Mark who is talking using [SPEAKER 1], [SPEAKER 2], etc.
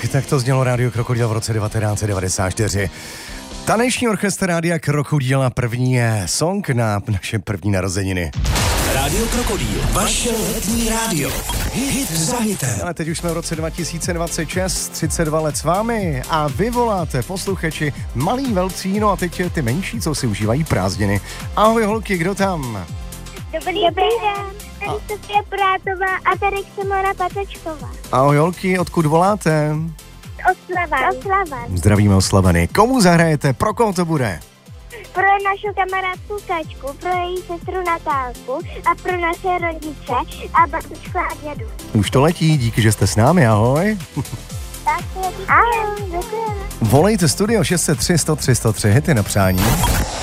[SPEAKER 1] Tak to znělo Rádio Krokodýl v roce 1994. Taneční orchestr Rádia Krokodýl a první je song na naše první narozeniny.
[SPEAKER 2] Rádio Krokodýl, vaše letní rádio. Hit za hitem.
[SPEAKER 1] Ale teď už jsme v roce 2026, 32 let s vámi a vy voláte, posluchači, malí, velcí, no a teď ty menší, co si užívají prázdniny. Ahoj holky, kdo tam?
[SPEAKER 3] Dobrý den, tady Sofia Prátová a tady Simona Patečková.
[SPEAKER 1] Ahoj holky, odkud voláte?
[SPEAKER 3] Oslavan.
[SPEAKER 1] Zdravíme Oslavany. Komu zahrajete? Pro koho to bude?
[SPEAKER 3] Pro našu kamarádku Kačku, pro její sestru Natálku a pro naše rodiče a babičku a dědu.
[SPEAKER 1] Už to letí, díky, že jste s námi, ahoj.
[SPEAKER 3] Tak ahoj, děkujeme.
[SPEAKER 1] Volejte studio 603 103 103, hity na přání.